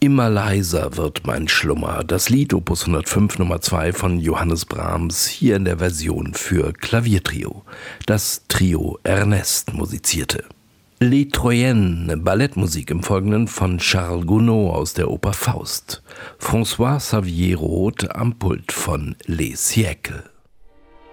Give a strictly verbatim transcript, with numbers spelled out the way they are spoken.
Immer leiser wird mein Schlummer. Das Lied Opus hundertfünf Nummer zwei von Johannes Brahms, hier in der Version für Klaviertrio. Das Trio Ernest musizierte. Les Troyennes, Ballettmusik im Folgenden von Charles Gounod aus der Oper Faust. François Xavier Roth am Pult von Les Siècles.